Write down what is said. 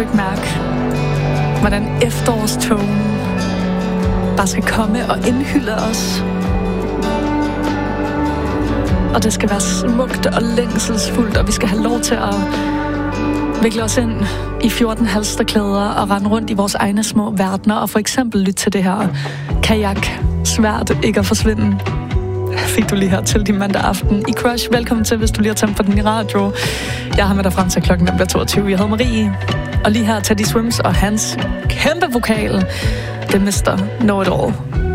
ikke mærke, hvordan efterårstogen bare skal komme og indhylde os. Og det skal være smukt og længselsfuldt, og vi skal have lov til at vikle os ind i 14 halsterklæder og rende rundt i vores egne små verdener, og for eksempel lytte til det her kajak, svært ikke at forsvinde. Fik du lige her til din mandag aften i Crush. Velkommen til, hvis du lige har tændt på den i radio. Jeg har med dig frem til klokken 22. Jeg hedder Marie. Og lige her Teddy Swims og hans kæmpe vokal. Det mister Know It All.